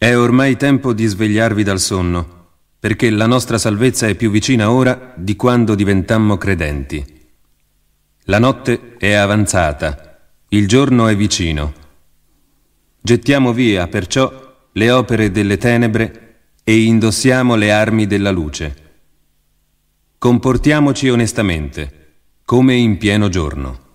È ormai tempo di svegliarvi dal sonno, perché la nostra salvezza è più vicina ora di quando diventammo credenti. La notte è avanzata, il giorno è vicino. Gettiamo via, perciò, le opere delle tenebre e indossiamo le armi della luce. Comportiamoci onestamente, come in pieno giorno.